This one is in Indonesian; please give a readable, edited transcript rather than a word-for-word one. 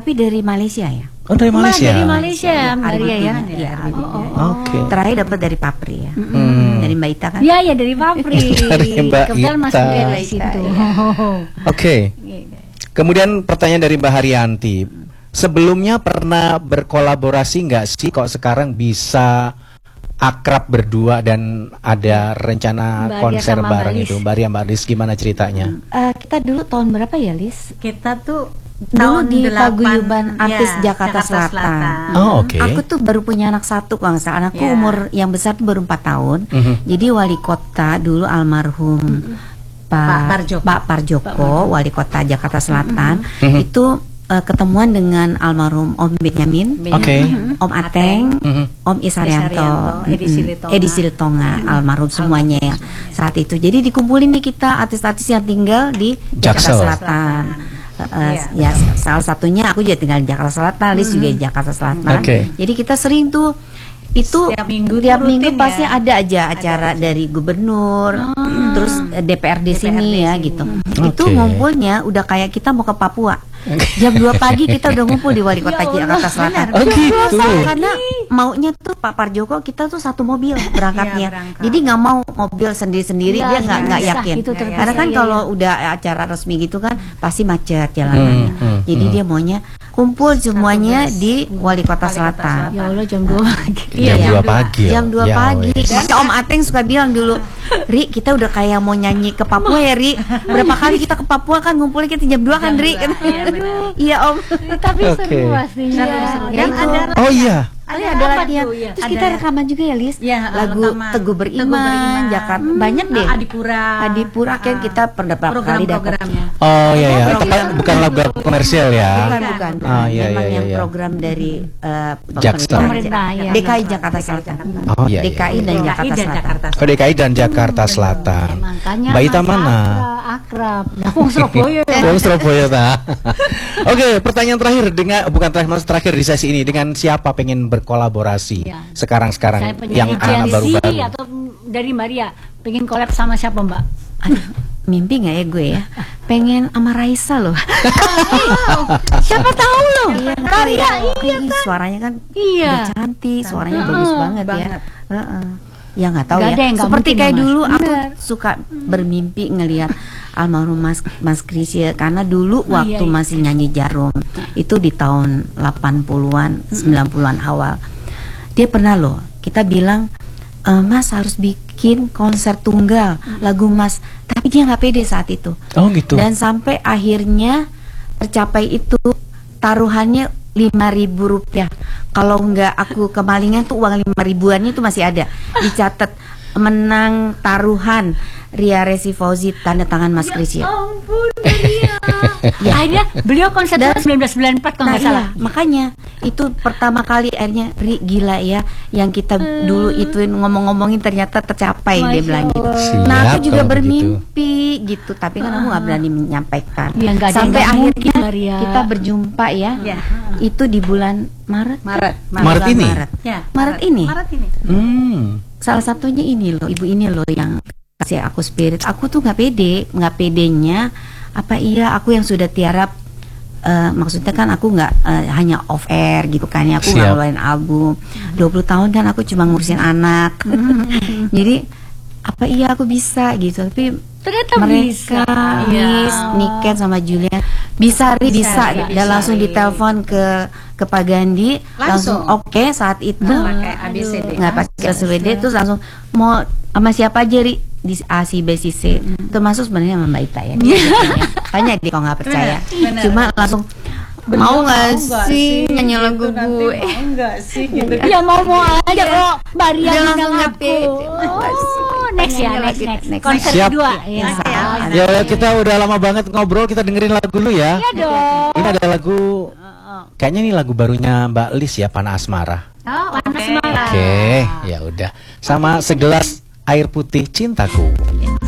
Tapi dari Malaysia ya. Oh, dari Malaysia. Dari Malaysia, Maria ya. Iya. Oke. Terakhir dapat dari Papri ya. Dari Mbak Ita kan? Iya, ya dari Papri. Dari Mbak Kebetulan Mas Ita. Ita di situ. Oke. Kemudian pertanyaan dari Mbak Haryanti. Sebelumnya pernah berkolaborasi nggak sih kok sekarang bisa akrab berdua dan ada rencana Mbak Ria konser sama bareng Mbak Lis. itu? Mbak Ria, Mbak Lis, gimana ceritanya? Kita dulu tahun berapa ya, Lis? Kita tuh Dulu tahun di 8, Paguyuban Artis ya, Jakarta Selatan. Oh, oke. Aku tuh baru punya anak satu kalau nggak salah. Anakku Ya. umur yang besar tuh baru 4 tahun. Jadi wali kota dulu almarhum Pak Parjoko, wali kota Jakarta Selatan, itu ketemuan dengan almarhum Om Benyamin, Oke. Om Ateng, Om Isarianto, Edi Silitonga, almarhum semuanya ya saat itu. Jadi dikumpulin nih kita artis-artis yang tinggal di Jakarta Jaksel. Selatan. Ya salah satunya aku juga tinggal di Jakarta Selatan, Lis juga di Jakarta Selatan. Oke. Jadi kita sering tuh itu Setiap minggu tiap tuh minggu rutin pasti ya. ada aja acara dari gubernur, terus DPRD sini ya gitu. Itu Oke. ngumpulnya udah kayak kita mau ke Papua. Jam 2 pagi kita udah ngumpul di Wali Kota Jakarta Selatan. Oh, gitu. Karena maunya tuh Pak Parjoko kita tuh satu mobil berangkatnya. Iya, berangkat. Jadi nggak mau mobil sendiri-sendiri, Iya, dia nggak nggak bisa, yakin. itu terbiasa. Karena kan Iya, kalau udah acara resmi gitu kan pasti macet jalanannya. Jadi dia maunya kumpul semuanya di Wali Kota Selatan. Ya Allah, jam 2 pagi. Jam 2 pagi. ya? Jam 2 Ya pagi. wes. Makanya Om Ateng suka bilang dulu, Ri, kita udah kayak mau nyanyi ke Papua ya, Ri. Berapa kali kita ke Papua kan ngumpulnya kita jam 2 kan, Ri. Iya, Iya, Om. Tapi Oke. seru pastinya. Dan ada Oh iya. ada apa latihan. tuh, ya? Terus Ada kita ya. rekaman juga ya, Lis. Ya, Lagu rekaman. Teguh Beriman, Jakarta. Banyak deh. Adipura kan kita pernah berapa kali dapat. Program-programnya. Oh iya ya. Bukan lagu komersial ya. Bukan. Oh iya Memang iya yang iya. program dari Jaksel. Pemerintah, ya. DKI Jakarta Selatan. Oh iya. DKI dan Jakarta Selatan. Oh, DKI dan Jakarta Selatan. Makanya Mbak Ita masih mana? Akrab. Nah, wong Surabaya. Wong Surabaya ta. Oke, pertanyaan terakhir bukan terakhir di sesi ini, dengan siapa pengen berkolaborasi Ya. sekarang Saya yang penyanyi anak Gen Z baru-baru? atau dari Maria pengen collab sama siapa, Mbak? Aduh, mimpi nggak ya gue ya? Pengen sama Raisa loh. Siapa tahu loh. Karya iya kan. Suaranya kan Iya. udah cantik, suaranya bagus banget ya. Ya nggak tahu Nggak ya. ada yang nggak Seperti mungkin, kayak Mas. dulu aku Bener. suka bermimpi ngelihat almarhum Mas Krisya, karena dulu waktu iya. masih nyanyi Jarum itu di tahun 80-an, 90-an awal. Dia pernah loh, kita bilang Mas harus bikin konser tunggal lagu Mas, tapi dia nggak pede saat itu. Oh gitu. Dan sampai akhirnya tercapai itu, taruhannya 5.000 rupiah. Kalau nggak aku kemalingan tuh uang 5 ribuannya itu masih ada. Dicatat menang taruhan Ria Resi Fauzi tanda tangan Mas Krisya. Ampun, Maria. Akhirnya beliau konser 1994 kalau nggak salah. Makanya itu pertama kali akhirnya Ri, gila ya yang kita dulu ituin ngomong-ngomongin ternyata tercapai, dia Masya bilang gitu. Allah. Siap Nah aku juga kalau bermimpi gitu, tapi kan aku nggak berani menyampaikan. Ya, nggak ada Sampai yang nggak akhirnya mungkin, Maria. kita berjumpa ya. Ya. Itu di bulan Maret. Maret Bulan ini? Ya, Maret ini. Maret ini. Salah satunya ini loh, ibu ini loh yang kasih aku spirit. Aku tuh nggak pedenya apa iya aku yang sudah tiarap, maksudnya kan aku nggak hanya off air gitu kan ya, aku nggak Siap. ngeluarin album 20 tahun kan aku cuma ngurusin anak. Jadi apa iya aku bisa gitu, tapi Ternyata mereka bisa. Miss Niken sama Julian bisa dan langsung ditelepon ke Pak Gandhi, langsung oke saat itu Pakai ABCD. nggak pakai ABCD, terus langsung mau sama siapa aja, Ri, di A, C, B, C, C, termasuk sebenarnya sama Mbak Ita ya. Tanya dia kalau nggak percaya. Benar. Cuma langsung mau nggak sih nyanyi lagu nanti gue? mau nggak sih gitu. Ya mau aja kok. Maria Dia langsung ngundang ngerti. aku. Oh, next ya, next. Konser Siap. kedua. Ya. Ya kita udah lama banget ngobrol, kita dengerin lagu dulu ya. Iya dong. Ini ada lagu, kayaknya ini lagu barunya Mbak Lis ya, Panah Asmara. Oh, panas marah. Oke, ya udah. Sama segelas air putih cintaku.